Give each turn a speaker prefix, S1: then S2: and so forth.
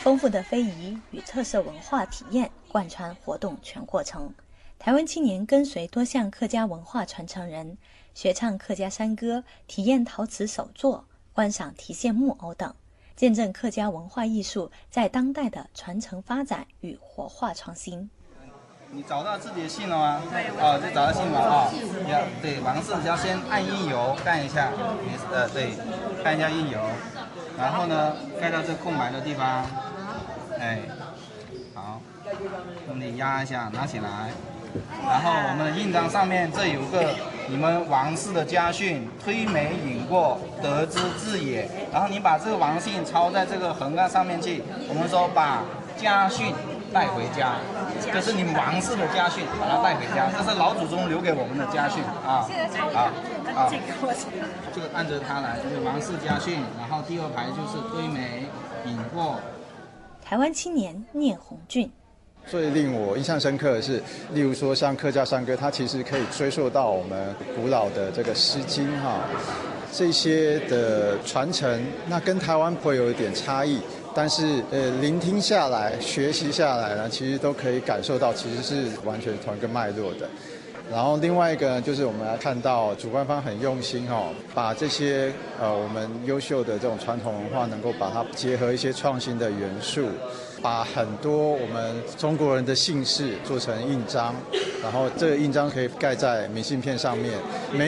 S1: 丰富的非遗与特色文化体验贯穿活动全过程。台湾青年跟随多项客家文化传承人，学唱客家山歌，体验陶瓷手作，观赏提线木偶等，见证客家文化艺术在当代的传承发展与活化创新。
S2: 你找到自己的姓了吗？对，就找到姓了对，王氏要先按印油盖一下，对，看一下印油，然后呢，盖到这空白的地方，好，用力压一下，拿起来，然后我们的印章上面这有个你们王氏的家训，推梅引过，得之至也。然后你把这个王姓抄在这个横杠上面去，我们说把家训带回家，这是你们王氏的家训，把它带回家，这是老祖宗留给我们的家训啊。这个按着它来，就是王氏家训，然后第二排就是推梅引过。
S1: 台湾青年聂红俊。
S3: 最令我印象深刻的是，例如说像客家山歌，它其实可以追溯到我们古老的这个《诗经》这些的传承，那跟台湾会有一点差异，但是聆听下来、学习下来呢，其实都可以感受到其实是完全同一个脉络的。然后另外一个呢，就是我们来看到主办方很用心把这些我们优秀的这种传统文化，能够把它结合一些创新的元素，把很多我们中国人的姓氏做成印章，然后这个印章可以盖在明信片上面。